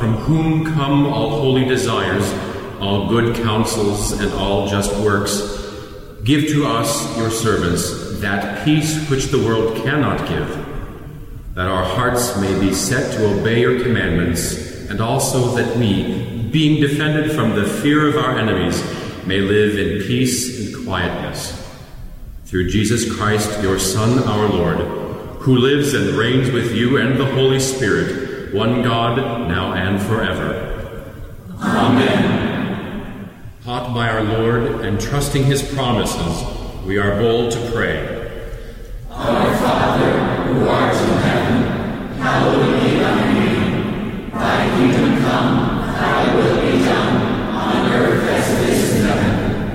from whom come all holy desires, all good counsels, and all just works, give to us, your servants, that peace which the world cannot give, that our hearts may be set to obey your commandments, and also that we, being defended from the fear of our enemies, may live in peace and quietness. Through Jesus Christ, your Son, our Lord, who lives and reigns with you and the Holy Spirit, one God, now and forever. Amen. Taught by our Lord and trusting his promises, we are bold to pray. Our Father,